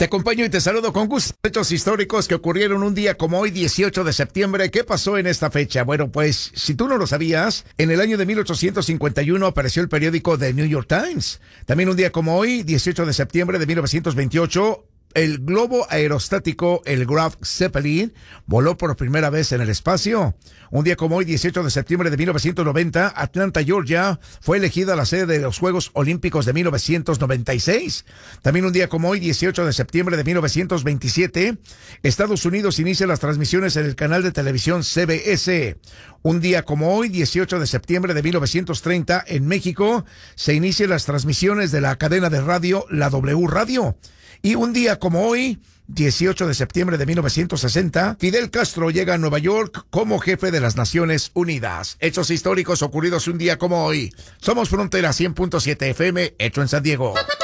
Te acompaño y te saludo con gusto. Hechos históricos que ocurrieron un día como hoy, 18 de septiembre. ¿Qué pasó en esta fecha? Bueno, pues, si tú no lo sabías, en el año de 1851 apareció el periódico The New York Times. También un día como hoy, 18 de septiembre de 1928, el globo aerostático, el Graf Zeppelin, voló por primera vez en el espacio. Un día como hoy, 18 de septiembre de 1990, Atlanta, Georgia, fue elegida la sede de los Juegos Olímpicos de 1996. También un día como hoy, 18 de septiembre de 1927, Estados Unidos inicia las transmisiones en el canal de televisión CBS. Un día como hoy, 18 de septiembre de 1930, en México, se inician las transmisiones de la cadena de radio, la W Radio. Y un día como hoy, 18 de septiembre de 1960, Fidel Castro llega a Nueva York como jefe de las Naciones Unidas. Hechos históricos ocurridos un día como hoy. Somos Frontera 100.7 FM, hecho en San Diego.